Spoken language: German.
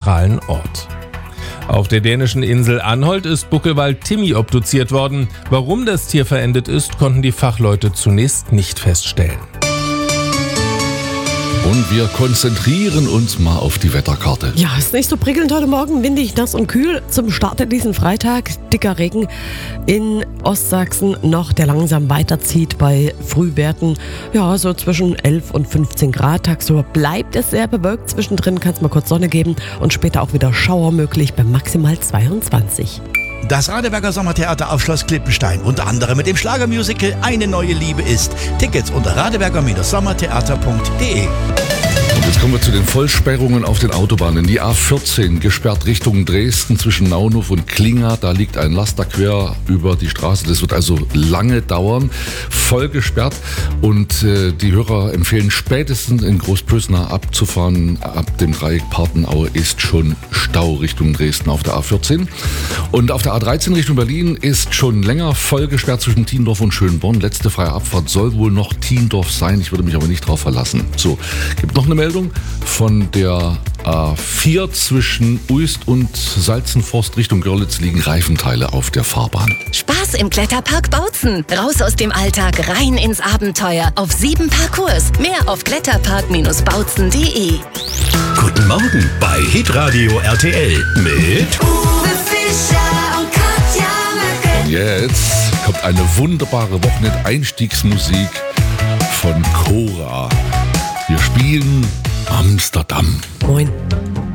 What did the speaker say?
zentralen Ort. Auf der dänischen Insel Anholt ist Buckelwal Timmy obduziert worden. Warum das Tier verendet ist, konnten die Fachleute zunächst nicht feststellen. Und wir konzentrieren uns mal auf die Wetterkarte. Ja, ist nicht so prickelnd heute Morgen. Windig, nass und kühl zum Start in diesen Freitag. Dicker Regen in Ostsachsen noch, der langsam weiterzieht bei Frühwerten. Ja, so zwischen 11 und 15 Grad. Tagsüber bleibt es sehr bewölkt. Zwischendrin kann es mal kurz Sonne geben und später auch wieder Schauer möglich bei maximal 22. Das Radeberger Sommertheater auf Schloss Klippenstein, unter anderem mit dem Schlagermusical Eine neue Liebe ist. Tickets unter radeberger-sommertheater.de. Und jetzt kommen wir zu den Vollsperrungen auf den Autobahnen. Die A14 gesperrt Richtung Dresden zwischen Naunhof und Klinga. Da liegt ein Laster quer über die Straße. Das wird also lange dauern. Voll gesperrt. Und die Hörer empfehlen spätestens in Großpösna abzufahren. Ab dem Dreieck Partenaue ist schon Stau Richtung Dresden auf der A14. Und auf der A13 Richtung Berlin ist schon länger voll gesperrt zwischen Tiendorf und Schönborn. Letzte freie Abfahrt soll wohl noch Tiendorf sein. Ich würde mich aber nicht drauf verlassen. So, gibt noch eine Meldung von der A4 zwischen Uist und Salzenforst Richtung Görlitz liegen Reifenteile auf der Fahrbahn. Spaß im Kletterpark Bautzen. Raus aus dem Alltag, rein ins Abenteuer. Auf 7 Parcours. Mehr auf kletterpark-bautzen.de. Guten Morgen bei Hitradio RTL mit Uwe Fischer und Katja Möcke. Und jetzt kommt eine wunderbare Wochenend-Einstiegsmusik von Cora. Wir spielen Amsterdam. Moin.